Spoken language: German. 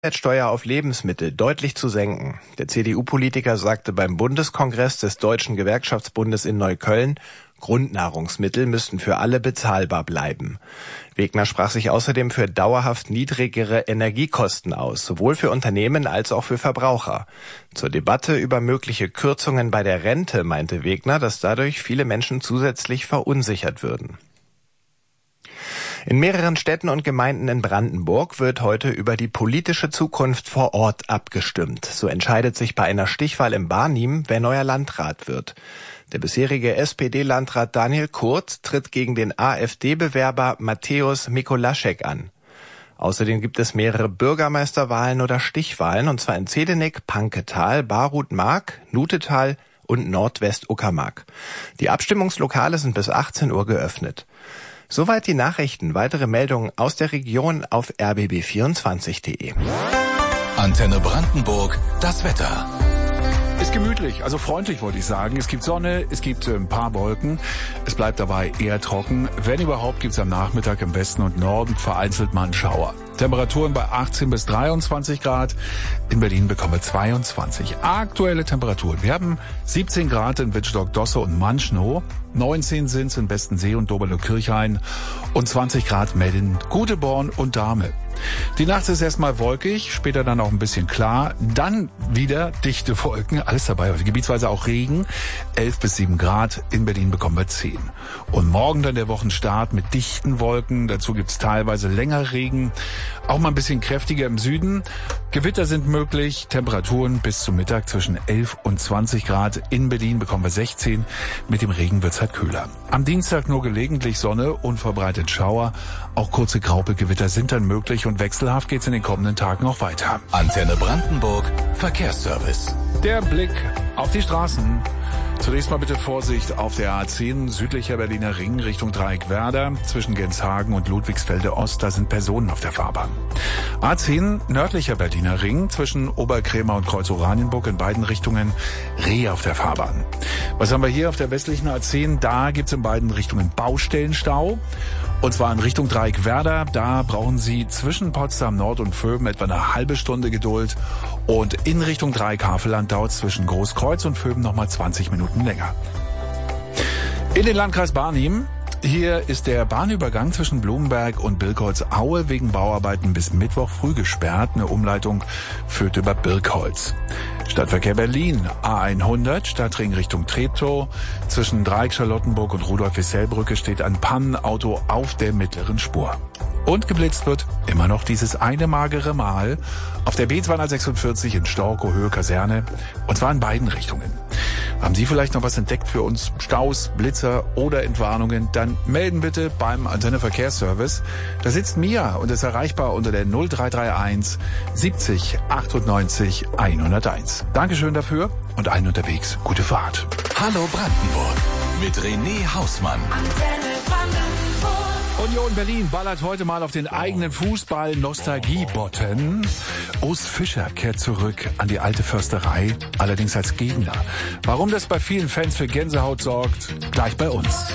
Mehrwertsteuer auf Lebensmittel deutlich zu senken. Der CDU-Politiker sagte beim Bundeskongress des Deutschen Gewerkschaftsbundes in Neukölln, Grundnahrungsmittel müssten für alle bezahlbar bleiben. Wegner sprach sich außerdem für dauerhaft niedrigere Energiekosten aus, sowohl für Unternehmen als auch für Verbraucher. Zur Debatte über mögliche Kürzungen bei der Rente meinte Wegner, dass dadurch viele Menschen zusätzlich verunsichert würden. In mehreren Städten und Gemeinden in Brandenburg wird heute über die politische Zukunft vor Ort abgestimmt. So entscheidet sich bei einer Stichwahl in Barnim, wer neuer Landrat wird. Der bisherige SPD-Landrat Daniel Kurz tritt gegen den AfD-Bewerber Mateusz Mikolaschek an. Außerdem gibt es mehrere Bürgermeisterwahlen oder Stichwahlen, und zwar in Zedenik, Panketal, Barut-Mark, Nutetal und Nordwest-Uckermark. Die Abstimmungslokale sind bis 18 Uhr geöffnet. Soweit die Nachrichten. Weitere Meldungen aus der Region auf rbb24.de. Antenne Brandenburg, das Wetter. Ist gemütlich, also freundlich wollte ich sagen. Es gibt Sonne, es gibt ein paar Wolken. Es bleibt dabei eher trocken. Wenn überhaupt, gibt es am Nachmittag im Westen und Norden vereinzelt mal einen Schauer. Temperaturen bei 18 bis 23 Grad. In Berlin bekommen wir 22. Aktuelle Temperaturen. Wir haben 17 Grad in Wittstock, Dosse und Manschnow. 19 sind es in Bestensee und Doberlo-Kirchhain. Und 20 Grad melden Guteborn und Dahme. Die Nacht ist erstmal wolkig, später dann auch ein bisschen klar. Dann wieder dichte Wolken, alles dabei. Gebietsweise auch Regen. 11 bis 7 Grad. In Berlin bekommen wir 10. Und morgen dann der Wochenstart mit dichten Wolken. Dazu gibt's teilweise länger Regen. Auch mal ein bisschen kräftiger im Süden. Gewitter sind möglich. Temperaturen bis zum Mittag zwischen 11 und 20 Grad. In Berlin bekommen wir 16. Mit dem Regen wird's halt kühler. Am Dienstag nur gelegentlich Sonne und verbreitet Schauer. Auch kurze Graupelgewitter sind dann möglich und wechselhaft geht's in den kommenden Tagen noch weiter. Antenne Brandenburg, Verkehrsservice. Der Blick auf die Straßen. Zunächst mal bitte Vorsicht auf der A10 südlicher Berliner Ring Richtung Dreieckwerder zwischen Genshagen und Ludwigsfelde Ost. Da sind Personen auf der Fahrbahn. A10 nördlicher Berliner Ring zwischen Oberkrämer und Kreuz Oranienburg in beiden Richtungen Reh auf der Fahrbahn. Was haben wir hier auf der westlichen A10? Da gibt's in beiden Richtungen Baustellenstau. Und zwar in Richtung Dreieckwerder. Da brauchen Sie zwischen Potsdam Nord und Vöben etwa eine halbe Stunde Geduld. Und in Richtung Dreieck-Havelland dauert es zwischen Großkreuz und Vöben nochmal 20 Minuten länger. In den Landkreis Barnim. Hier ist der Bahnübergang zwischen Blumenberg und Birkholz-Aue wegen Bauarbeiten bis Mittwoch früh gesperrt. Eine Umleitung führt über Birkholz. Stadtverkehr Berlin, A100, Stadtring Richtung Treptow. Zwischen Dreieck-Charlottenburg und Rudolf-Wissell-Brücke steht ein Pannenauto auf der mittleren Spur. Und geblitzt wird immer noch dieses eine magere Mal auf der B246 in Storkow, Höhe Kaserne. Und zwar in beiden Richtungen. Haben Sie vielleicht noch was entdeckt für uns? Staus, Blitzer oder Entwarnungen? Dann melden bitte beim Antenne Verkehrsservice. Da sitzt Mia und ist erreichbar unter der 0331 70 98 101. Dankeschön dafür und allen unterwegs gute Fahrt. Hallo Brandenburg mit René Hausmann. Antenne Brandenburg. Union Berlin ballert heute mal auf den eigenen Fußball-Nostalgie-Button. Urs Fischer kehrt zurück an die alte Försterei, allerdings als Gegner. Warum das bei vielen Fans für Gänsehaut sorgt, gleich bei uns.